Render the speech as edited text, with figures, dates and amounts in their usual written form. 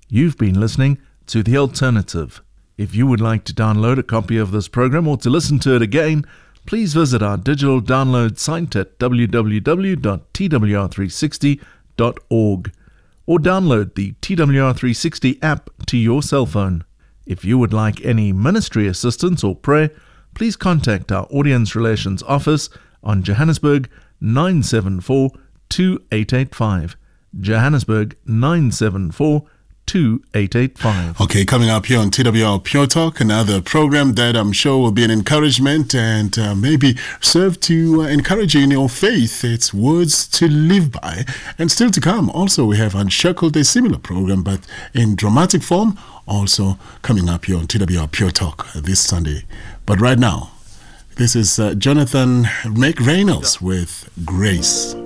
You've been listening to The Alternative. If you would like to download a copy of this program or to listen to it again, please visit our digital download site at www.twr360.org or download the TWR360 app to your cell phone. If you would like any ministry assistance or prayer, please contact our Audience Relations Office on Johannesburg 974 2885. Johannesburg 974 2885. Okay, coming up here on TWR Pure Talk, another program that I'm sure will be an encouragement and maybe serve to encourage you in your faith. It's Words to Live By. And still to come, also we have Unshackled, a similar program, but in dramatic form, also coming up here on TWR Pure Talk this Sunday. But right now, this is Jonathan McReynolds with Grace.